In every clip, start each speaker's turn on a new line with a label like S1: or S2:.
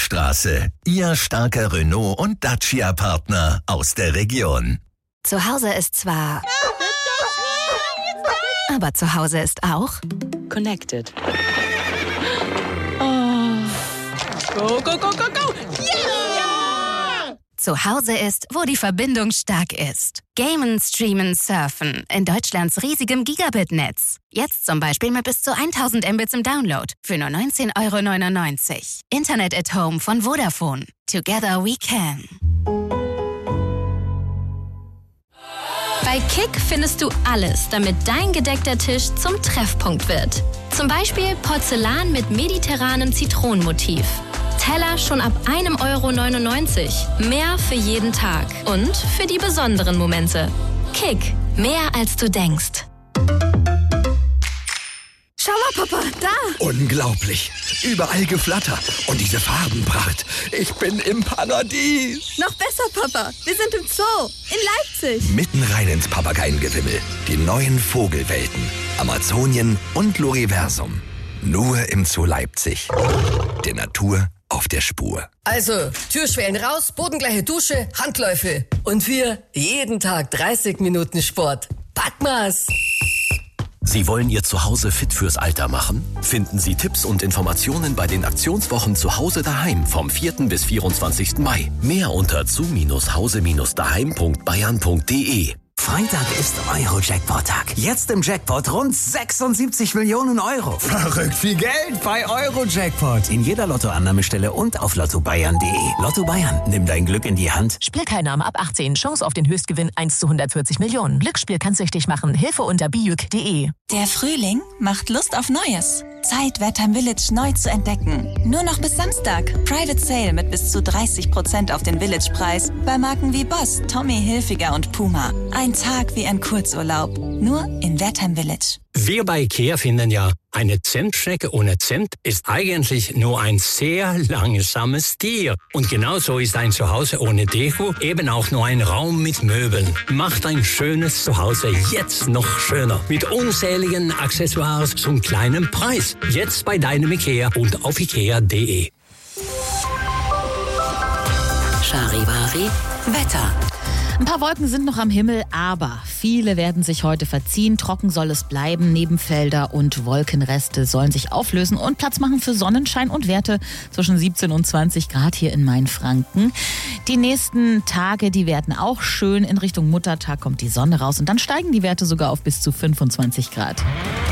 S1: Wurmstraße. Ihr starker Renault und Dacia-Partner aus der Region.
S2: Zu Hause ist zwar... Aber zu Hause ist auch...
S3: Connected. Oh. Go, go, go, go, go!
S2: Yeah! Zu Hause ist, wo die Verbindung stark ist. Gamen, streamen, surfen. In Deutschlands riesigem Gigabit-Netz. Jetzt zum Beispiel mit bis zu 1000 Mbits im Download. Für nur 19,99 €. Internet at Home von Vodafone. Together we can.
S4: Bei Kick findest du alles, damit dein gedeckter Tisch zum Treffpunkt wird. Zum Beispiel Porzellan mit mediterranem Zitronenmotiv. Teller schon ab 1,99 €. Mehr für jeden Tag und für die besonderen Momente. Kick, mehr als du denkst.
S2: Schau mal, Papa, da!
S1: Unglaublich. Überall Geflatter. Und diese Farbenpracht. Ich bin im Paradies.
S5: Noch besser, Papa. Wir sind im Zoo. In Leipzig.
S1: Mitten rein ins Papageiengewimmel. Die neuen Vogelwelten. Amazonien und Loriversum. Nur im Zoo Leipzig. Der Natur auf der Spur.
S6: Also, Türschwellen raus, bodengleiche Dusche, Handläufe. Und wir jeden Tag 30 Minuten Sport. Packmas!
S7: Sie wollen Ihr Zuhause fit fürs Alter machen? Finden Sie Tipps und Informationen bei den Aktionswochen Zuhause daheim vom 4. bis 24. Mai. Mehr unter zu-hause-daheim.bayern.de.
S8: Freitag ist Euro-Jackpot-Tag. Jetzt im Jackpot rund 76 Millionen €. Verrückt viel Geld bei Euro-Jackpot. In jeder Lottoannahmestelle und auf lottobayern.de. Lotto Bayern, nimm dein Glück in die Hand.
S9: Spielteilnahme ab 18. Chance auf den Höchstgewinn 1 zu 140 Millionen. Glücksspiel kann süchtig machen. Hilfe unter bijuk.de.
S10: Der Frühling macht Lust auf Neues. Zeit, Wertheim Village neu zu entdecken. Nur noch bis Samstag. Private Sale mit bis zu 30% auf den Village-Preis bei Marken wie Boss, Tommy Hilfiger und Puma. Ein Tag wie ein Kurzurlaub. Nur in Wertheim Village.
S11: Wir bei IKEA finden ja, eine Zentstrecke ohne Cent ist eigentlich nur ein sehr langsames Tier. Und genauso ist ein Zuhause ohne Deko eben auch nur ein Raum mit Möbeln. Macht ein schönes Zuhause jetzt noch schöner. Mit unzähligen Accessoires zum kleinen Preis. Jetzt bei deinem IKEA und auf ikea.de.
S12: Charivari Wetter.
S13: Ein paar Wolken sind noch am Himmel, aber viele werden sich heute verziehen. Trocken soll es bleiben. Nebenfelder und Wolkenreste sollen sich auflösen und Platz machen für Sonnenschein und Werte zwischen 17 und 20 Grad hier in Mainfranken. Die nächsten Tage, die werden auch schön. In Richtung Muttertag kommt die Sonne raus und dann steigen die Werte sogar auf bis zu 25 Grad.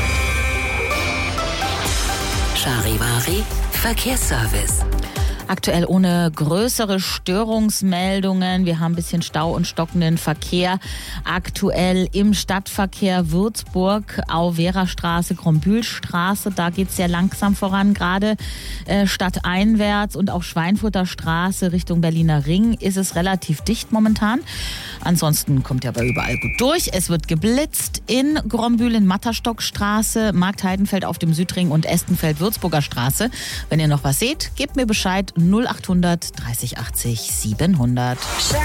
S12: Charivari Verkehrsservice.
S13: Aktuell ohne größere Störungsmeldungen. Wir haben ein bisschen Stau und stockenden Verkehr. Aktuell im Stadtverkehr Würzburg, Auwera-Straße, Grombühlstraße. Da geht es sehr langsam voran. Gerade stadteinwärts und auch Schweinfurter Straße Richtung Berliner Ring ist es relativ dicht momentan. Ansonsten kommt ihr aber überall gut durch. Es wird geblitzt in Grombühl, in Matterstockstraße, Marktheidenfeld auf dem Südring und Estenfeld Würzburger Straße. Wenn ihr noch was seht, gebt mir Bescheid. 0800 30 80 700.